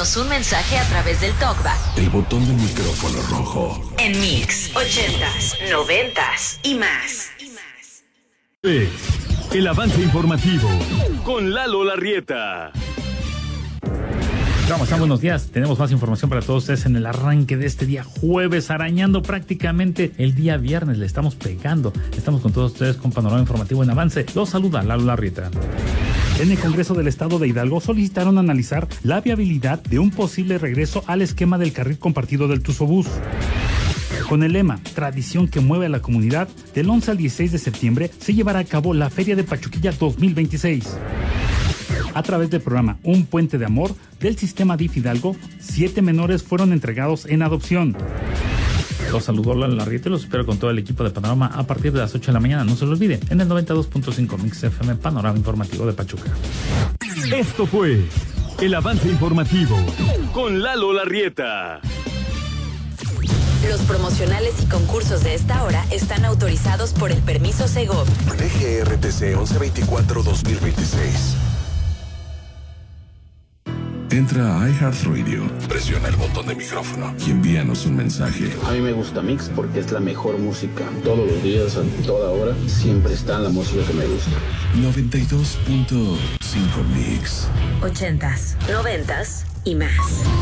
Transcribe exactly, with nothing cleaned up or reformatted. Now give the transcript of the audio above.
Envíanos un mensaje a través del TalkBack. El botón del micrófono rojo. En Mix, ochentas, noventas y más. Es el avance informativo con Lalo Larrieta. ¿Cómo están? Buenos días. Tenemos más información para todos ustedes en el arranque de este día jueves, arañando prácticamente el día viernes. Le estamos pegando. Estamos con todos ustedes con Panorama Informativo en Avance. Los saluda Lalo Larrieta. En el Congreso del Estado de Hidalgo solicitaron analizar la viabilidad de un posible regreso al esquema del carril compartido del Tuzobús. Con el lema Tradición que mueve a la comunidad, del once al dieciséis de septiembre se llevará a cabo la Feria de Pachuquilla dos mil veintiséis. A través del programa Un Puente de Amor del sistema D I F Hidalgo, siete menores fueron entregados en adopción. Los saludó Lalo Larrieta y los espero con todo el equipo de Panorama a partir de las ocho de la mañana. No se lo olvide, en el noventa y dos punto cinco Mix F M, Panorama Informativo de Pachuca. Esto fue el avance informativo con Lalo Larrieta. Los promocionales y concursos de esta hora están autorizados por el permiso Segov. D G R T C once veinticuatro dos mil veintiséis. Entra a iHeartRadio, presiona el botón de micrófono y envíanos un mensaje. A mí me gusta Mix porque es la mejor música. Todos los días, a toda hora, siempre está la música que me gusta. noventa y dos punto cinco Mix. Ochentas, noventas y más.